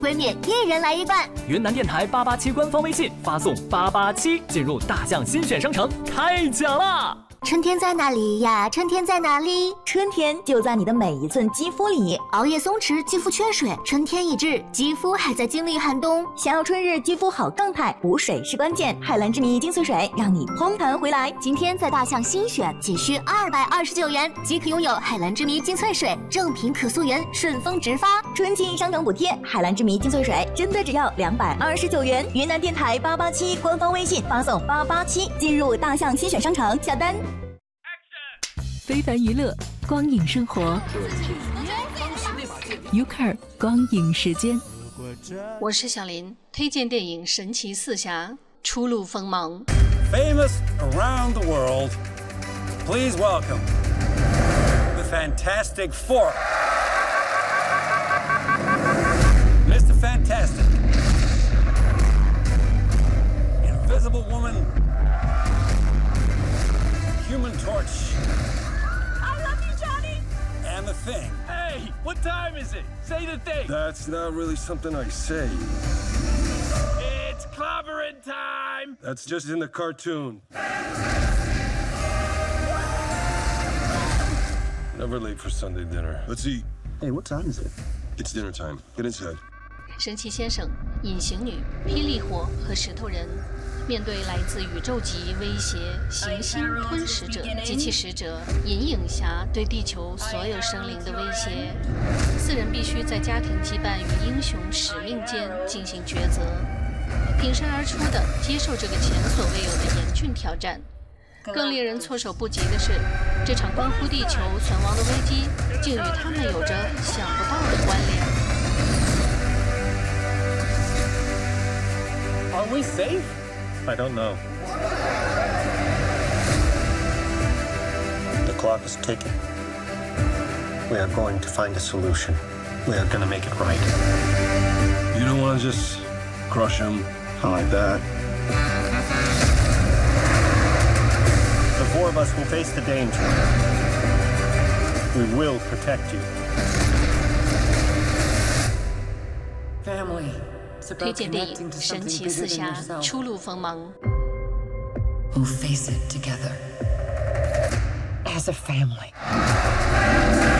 卫冕一人来一罐。 云南电台887官方微信发送887进入大象新选商城开奖啦！ 春天在哪里呀？春天在哪里？ 春天就在你的每一寸肌肤里。 熬夜松弛，肌肤缺水，春天已至，肌肤还在经历寒冬。 想要春日肌肤好状态，补水是关键。海蓝之谜精粹水让你嘭弹回来。 今天在大象新选，仅需229元即可拥有海蓝之谜精粹水，正品可溯源，顺丰直发。 春季商城补贴，海蓝之谜精粹水真的只要229元。云南电台887官方微信发送887进入大象新选商城下单。 非凡娱乐，光影生活 ，UCAR 光影时间。 我是小林，推荐电影《神奇四侠：初露锋芒》。 Famous around the world, please welcome the Fantastic Four. Mr. Fantastic, Invisible Woman, Human Torch.I love you, Johnny! And the Thing. Hey, what time is it? Say the thing. That's not really something I say. It's clobbering time. That's just in the cartoon. Never late for Sunday dinner. Let's eat. Hey, what time is it? It's dinner time. Get inside. 神奇先生、隐形女、霹雳火和石头人。面对来自宇宙级威胁行星吞噬者、机器使者、银影侠对地球所有生灵的威胁，四人必须在家庭羁绊与英雄使命间进行抉择，挺身而出的接受这个前所未有的严峻挑战。更令人措手不及的是，这场关乎地球存亡的危机，竟与他们有着想不到的关联。 Are we safe?I don't know. The clock is ticking. We are going to find a solution. We are going to make it right. You don't want to just crush him? I like that. The four of us will face the danger. We will protect you. Family. 推荐电影《神奇四侠：初露锋芒》。 We'll face it together as a family.